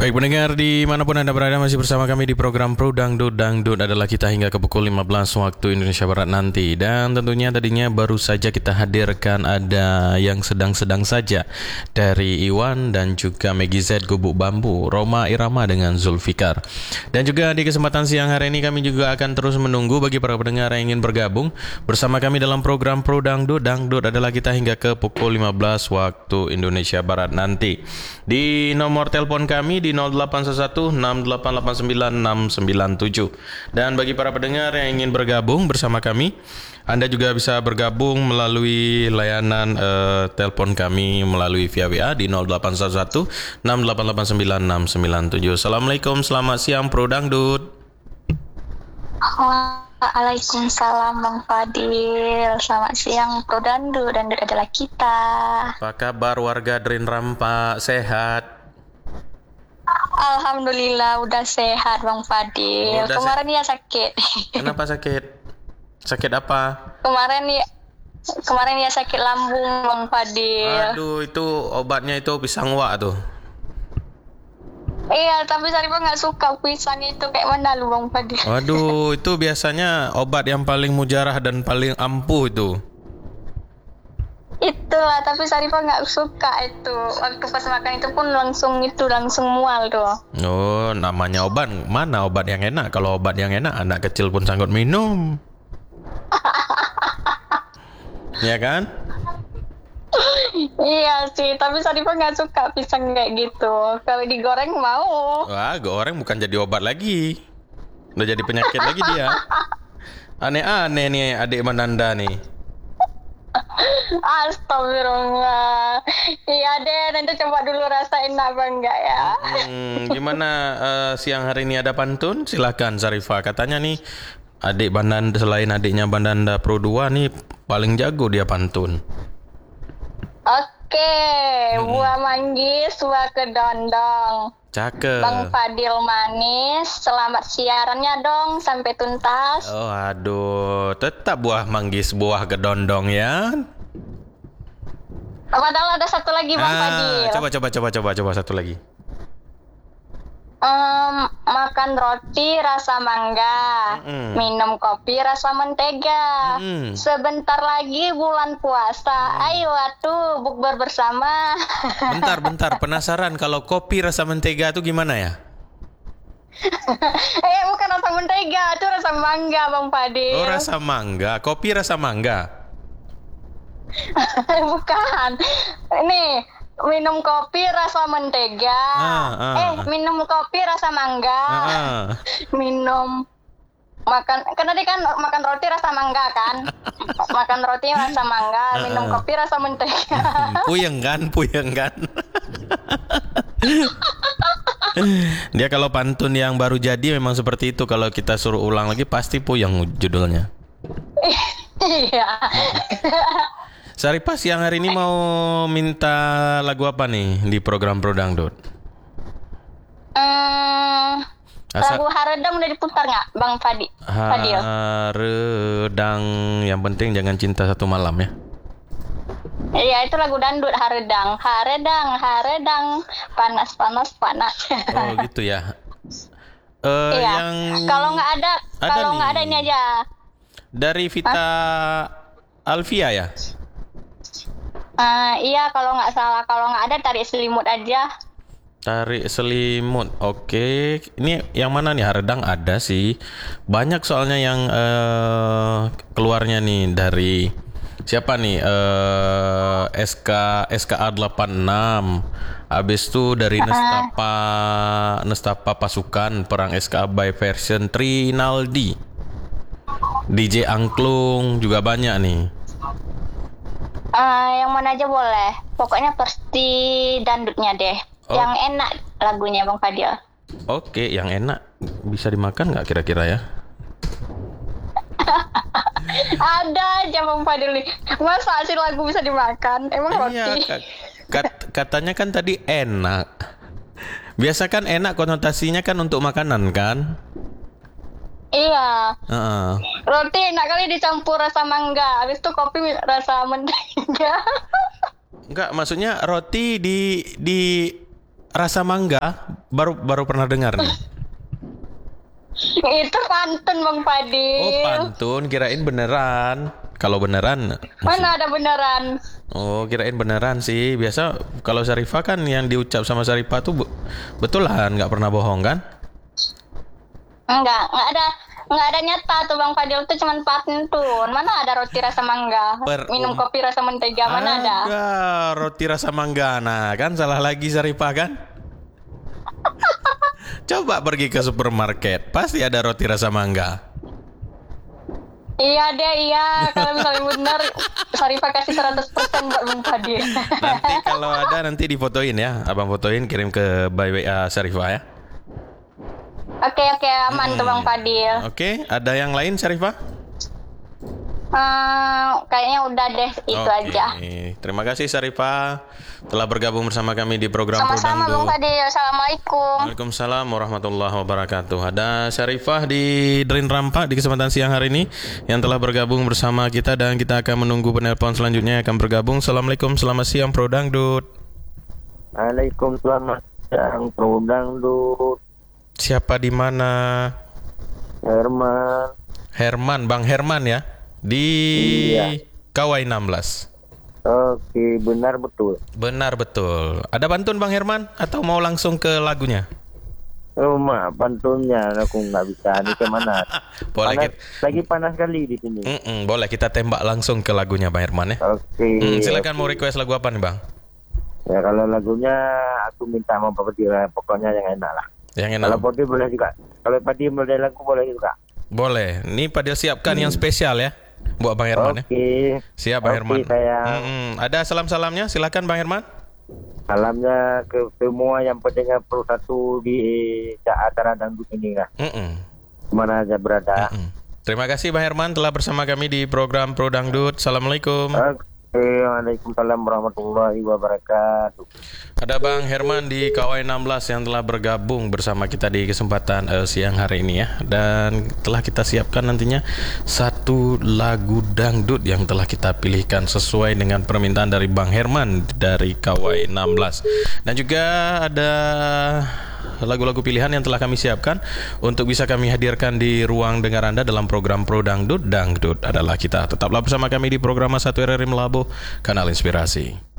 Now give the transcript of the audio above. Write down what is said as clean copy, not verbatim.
Baik pendengar dimanapun Anda berada, masih bersama kami di program Pro Dangdut. Dangdut adalah kita hingga ke pukul 15 waktu Indonesia Barat nanti. Dan tentunya tadinya baru saja kita hadirkan ada yang sedang-sedang saja dari Iwan dan juga Maggie Z Gubuk Bambu, Roma Irama dengan Zulfikar. Dan juga di kesempatan siang hari ini kami juga akan terus menunggu bagi para pendengar yang ingin bergabung bersama kami dalam program Pro Dangdut. Dangdut adalah kita hingga ke pukul 15 waktu Indonesia Barat nanti. Di nomor telepon kami di 0811-6889-697. Dan bagi para pendengar yang ingin bergabung bersama kami, Anda juga bisa bergabung melalui layanan telepon kami melalui via WA di 0811-6889-697. Assalamualaikum, selamat siang Pro Dangdut. Waalaikumsalam Bang Fadil. Selamat siang Pro Dangdut. Dangdut adalah kita. Apa kabar warga Drin Rampak? Sehat? Alhamdulillah udah sehat Bang Fadil. Kemarin ya sakit. Kenapa sakit? Sakit apa? Kemarin ya sakit lambung Bang Fadil. Aduh, itu obatnya itu pisang wak tuh. Iya, tapi Sarifah nggak suka pisang itu kayak mana lu Bang Fadil. Waduh, itu biasanya obat yang paling mujarah dan paling ampuh itu. Itulah, tapi Sarifah nggak suka itu. Waktu pas makan itu pun langsung mual tuh. Oh, namanya obat. Mana obat yang enak? Kalau obat yang enak, anak kecil pun sanggup minum. Ya kan? Iya sih, tapi Sarifah nggak suka pisang kayak gitu. Kalau digoreng mau. Wah, goreng bukan jadi obat lagi. Udah jadi penyakit lagi dia. Aneh-aneh nih adik Mananda nih. Astagfirullah. Iya deh, nanti coba dulu rasa enak apa enggak ya. Gimana siang hari ini ada pantun? Silakan Sarifah. Katanya nih adik Bandanda, selain adiknya Bandanda Pro 2 nih paling jago dia pantun. Oke, buah manggis, buah kedondong. Cakep. Bang Fadil manis, selamat siarannya dong sampai tuntas. Oh aduh, tetap buah manggis, buah kedondong ya. Padahal ada satu lagi Bang Fadil. Coba satu lagi. Makan roti rasa mangga, minum kopi rasa mentega. Sebentar lagi bulan puasa, ayo atuh bukber bersama. Bentar, penasaran kalau kopi rasa mentega itu gimana ya? Bukan rasa mentega, itu rasa mangga Bang Fadil. Oh, rasa mangga, kopi rasa mangga. Bukan, nih. Minum kopi rasa mentega. Minum kopi rasa mangga. Minum makan kan tadi kan makan roti rasa mangga kan. Makan roti rasa mangga, minum kopi rasa mentega. Puyeng kan? Dia kalau pantun yang baru jadi memang seperti itu. Kalau kita suruh ulang lagi pasti puyeng judulnya. Iya. Sarifah siang hari ini mau minta lagu apa nih di program Pro Dangdut? Lagu Haredang udah diputar nggak Bang Fadil? Haredang, yang penting jangan cinta satu malam ya. Iya, itu lagu dangdut Haredang, panas. Oh gitu ya. Iya. Yang kalau nggak ada ini aja. Dari Vita Alfia ya. Iya, kalau nggak ada tarik selimut aja. Tarik selimut, oke. Ini yang mana nih? Haredang ada sih. Banyak soalnya yang keluarnya nih dari siapa nih? SKA 86. Habis itu dari Nestapa Pasukan Perang SKA by version Trinaldi. DJ Angklung juga banyak nih. Yang mana aja boleh. Pokoknya pasti dangdutnya deh. Yang enak lagunya Bang Fadil. Oke, yang enak bisa dimakan nggak kira-kira ya? Ada aja Bang Fadil nih. Masa sih lagu bisa dimakan? Emang roti? Katanya kan tadi enak. Biasa kan enak konotasinya kan untuk makanan kan? Iya. Roti enak kali dicampur rasa mangga. Habis itu kopi rasa mentega. Enggak, maksudnya roti di rasa mangga baru pernah dengar nih. Itu pantun Bang Fadil. Oh, pantun, kirain beneran. Kalau beneran mana ada beneran. Oh, kirain beneran sih. Biasa kalau Syarifah kan yang diucap sama Syarifah tuh betulan, nggak pernah bohong kan? Enggak ada nyata tuh Bang Fadil, tuh cuman pantun. Mana ada roti rasa mangga, minum kopi rasa mentega, mana ada? Roti rasa mangga. Nah, kan salah lagi Syarifah kan? Coba pergi ke supermarket, pasti ada roti rasa mangga. Iya deh, iya. Kalau misalnya benar, Syarifah kasih 100% buat Bang Fadil. Nanti kalau ada nanti difotoin ya, abang fotoin kirim ke by WA Syarifah ya. Oke, aman tuh Bang Fadil. Oke, ada yang lain Syarifah? Kayaknya udah deh, itu aja. Terima kasih Syarifah telah bergabung bersama kami di program Sama-sama Bang Fadil. Assalamualaikum. Waalaikumsalam warahmatullahi wabarakatuh. Ada Syarifah di Drin Rampak di kesempatan siang hari ini yang telah bergabung bersama kita, dan kita akan menunggu penelpon selanjutnya yang akan bergabung. Assalamualaikum, selamat siang Pro Dangdut. Waalaikumsalam, selamat siang Pro Dangdut. Siapa di mana? Herman, Bang Herman ya? Di Kawai 16. Oke, benar betul. Ada pantun Bang Herman atau mau langsung ke lagunya? Maaf, pantunnya aku nggak bisa. Ini kemana? Boleh lagi panas sekali di sini. Boleh kita tembak langsung ke lagunya Bang Herman ya. Oke. Silakan mau request lagu apa nih Bang? Ya kalau lagunya aku minta mau Fadil, pokoknya yang enak lah. Yang enak. Kalau Fadil boleh juga. Kalau Fadil boleh lagu boleh juga. Boleh. Ini Fadil siapkan yang spesial ya buat Bang Herman ya. Siap Bang Herman. Ada salam-salamnya, silakan Bang Herman. Salamnya ke semua yang pendengar Pro 1 di acara dangdut ini lah. Mana aja berada. Terima kasih Bang Herman telah bersama kami di program Pro Dangdut. Assalamualaikum. Waalaikumsalam warahmatullahi wabarakatuh. Ada Bang Herman di Kawai 16 yang telah bergabung bersama kita di kesempatan siang hari ini ya. Dan telah kita siapkan nantinya satu lagu dangdut yang telah kita pilihkan sesuai dengan permintaan dari Bang Herman dari Kawai 16. Dan juga ada lagu-lagu pilihan yang telah kami siapkan untuk bisa kami hadirkan di ruang dengar Anda dalam program Pro Dangdut. Dangdut adalah kita. Tetaplah bersama kami di program 1 RRI Melabo, Kanal Inspirasi.